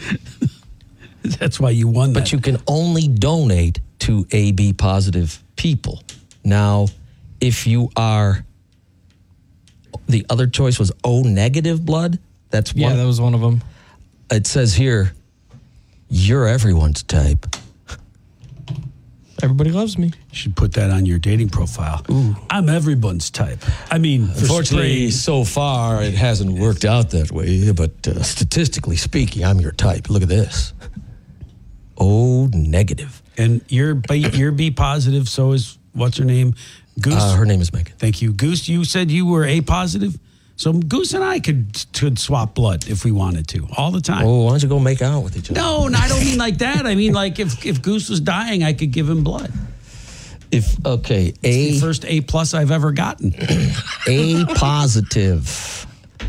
That's why you won that. But you can only donate to AB positive people. Now, if you are, the other choice was O negative blood. That's one. Yeah, that was one of them. It says here, you're everyone's type. Everybody loves me. You should put that on your dating profile. Ooh. I'm everyone's type. I mean, unfortunately, so far, it hasn't worked out that way. But statistically speaking, I'm your type. Look at this. O negative. And you're B positive, so is, what's her name? Goose? Her name is Megan. Thank you. Goose, you said you were A positive? So Goose and I could swap blood if we wanted to, all the time. Oh, why don't you go make out with each other? No, I don't mean like that. I mean like if Goose was dying, I could give him blood. It's the first A+ I've ever gotten. A positive.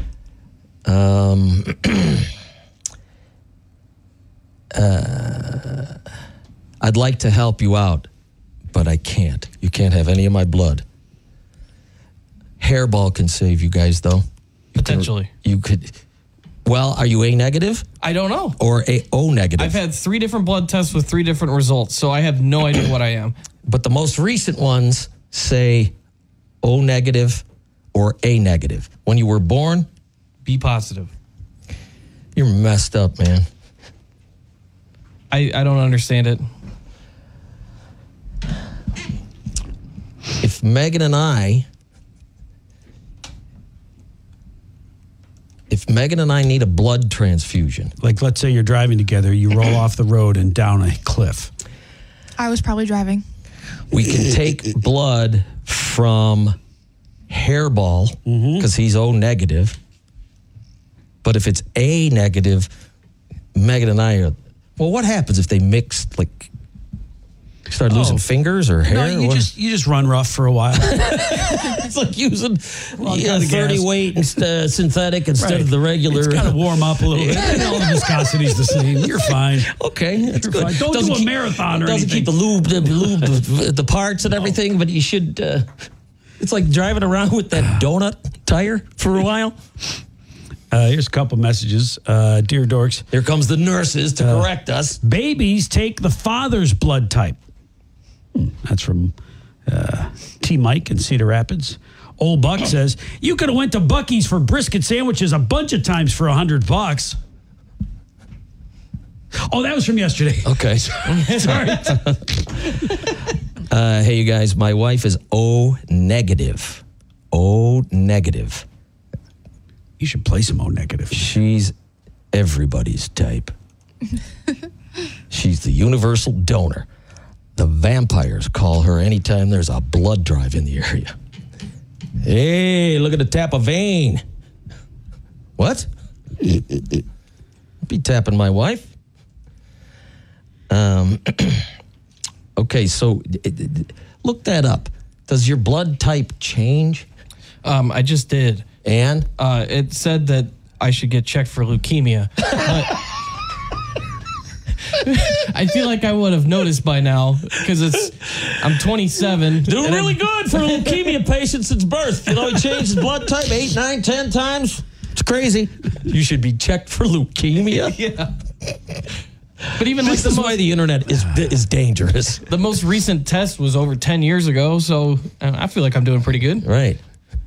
I'd like to help you out, but I can't. You can't have any of my blood. Hairball can save you guys, though. Potentially. You could. Well, are you A negative? I don't know. Or A O negative? I've had 3 different blood tests with 3 different results, so I have no idea what I am. But the most recent ones say O negative or A negative. When you were born, B positive. You're messed up, man. I don't understand it. If Megan and I need a blood transfusion. Like, let's say you're driving together, you roll off the road and down a cliff. I was probably driving. We can take blood from Hairball because he's O negative. But if it's A negative, Megan and I are... Well, what happens if they mix, like... Start losing fingers or hair? No, you just run rough for a while. It's like using 30 weight synthetic instead of the regular. It's got to warm up a little bit. All the viscosity's the same. You're fine. Okay, that's good. Fine. Don't do a marathon or anything. Doesn't keep the parts and everything, but you should. It's like driving around with that donut tire for a while. Here's a couple messages. Dear Dorks. Here comes the nurses to correct us. Babies take the father's blood type. That's from T. Mike in Cedar Rapids. Old Buck says, you could have went to Buc-ee's for brisket sandwiches a bunch of times for $100. Oh, that was from yesterday. Okay. Sorry. Hey, you guys, my wife is O negative. O negative. You should play some O negative. She's everybody's type. She's the universal donor. The vampires call her anytime there's a blood drive in the area. Hey, look at the tap a vein. What? Be tapping my wife. Okay, so look that up. Does your blood type change? I just did. And? It said that I should get checked for leukemia. But I feel like I would have noticed by now because I'm 27. Doing really good for a leukemia patient since birth. You know, he changed his blood type 8, 9, 10 times. It's crazy. You should be checked for leukemia. Yeah. But even this is why the internet is dangerous. The most recent test was over 10 years ago, so I feel like I'm doing pretty good. Right.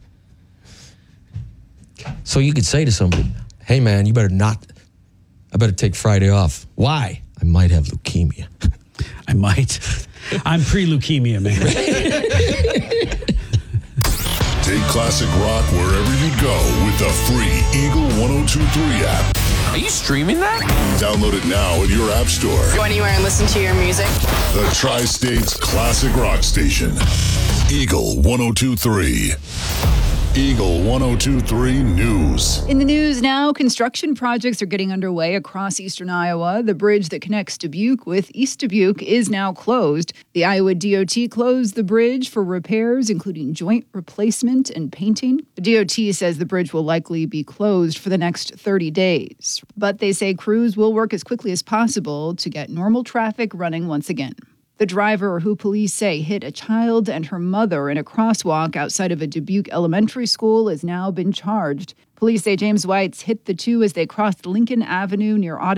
So you could say to somebody, hey, man, I better take Friday off. Why? I might have leukemia. I might. I'm pre-leukemia, man. Take classic rock wherever you go with the free Eagle 102.3 app. Are you streaming that? Download it now at your app store. Go anywhere and listen to your music. The Tri-State's classic rock station. Eagle 102.3. Eagle 102.3 News. In the news now, construction projects are getting underway across eastern Iowa. The bridge that connects Dubuque with East Dubuque is now closed. The Iowa DOT closed the bridge for repairs, including joint replacement and painting. The DOT says the bridge will likely be closed for the next 30 days. But they say crews will work as quickly as possible to get normal traffic running once again. The driver, who police say hit a child and her mother in a crosswalk outside of a Dubuque elementary school, has now been charged. Police say James Whites hit the two as they crossed Lincoln Avenue near Audubon